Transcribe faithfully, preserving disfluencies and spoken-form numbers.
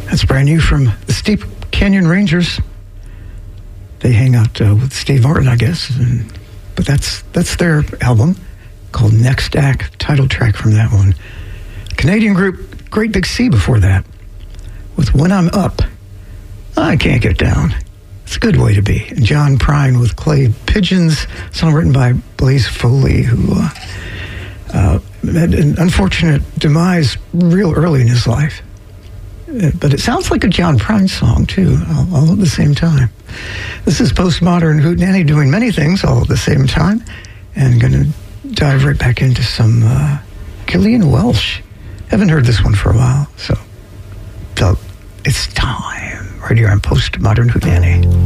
That's brand new from the Steep Canyon Rangers. They hang out uh, with Steve Martin, I guess. And, but that's that's their album called Next Act, title track from that one. Canadian group Great Big Sea before that with When I'm Up, I Can't Get Down. It's a good way to be. And John Prine with Clay Pigeons, song written by Blaze Foley, who uh, uh, had an unfortunate demise real early in his life. But it sounds like a John Prine song, too, all, all at the same time. This is Postmodern Hootenanny doing many things all at the same time. And going to dive right back into some uh, Killian Welsh. Haven't heard this one for a while, so, so it's time. Right here on Postmodern Hootenanny.